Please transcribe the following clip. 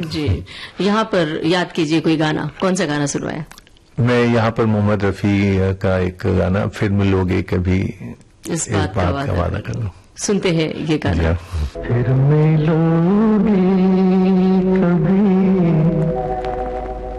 जी, यहाँ पर याद कीजिए कोई गाना, कौन सा गाना सुनवाया? मैं यहाँ पर मोहम्मद रफी का एक गाना, फिर मिलोगे कभी इस बात का वादा करूं। सुनते हैं ये गाना। फिर मिलो